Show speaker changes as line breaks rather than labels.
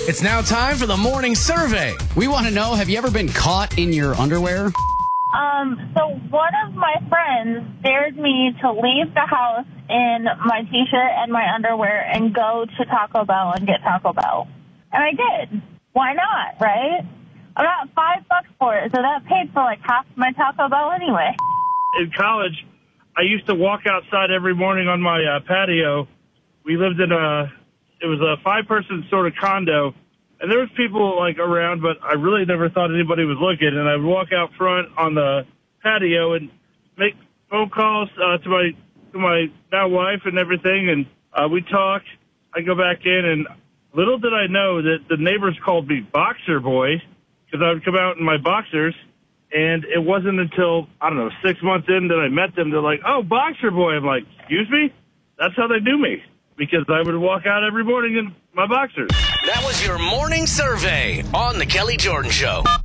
It's now time for the morning survey.
We want to know, have you ever been caught in your underwear?
So one of my friends dared me to leave the house in my t-shirt and my underwear and go to Taco Bell and get Taco Bell. And I did. Why not, right? I got $5 for it, so that paid for like half my Taco Bell anyway.
In college, I used to walk outside every morning on my patio. We lived in it was a 5-person sort of condo. And there was people like around, but I really never thought anybody was looking. And I would walk out front on the patio and make phone calls to my now wife and everything. And we'd talk. I'd go back in, and little did I know that the neighbors called me Boxer Boy because I would come out in my boxers. And it wasn't until, 6 months in that I met them. They're like, "Oh, Boxer Boy." I'm like, "Excuse me?" That's how they knew me, because I would walk out every morning in my boxers.
That was your morning survey on The Kelly Jordan Show.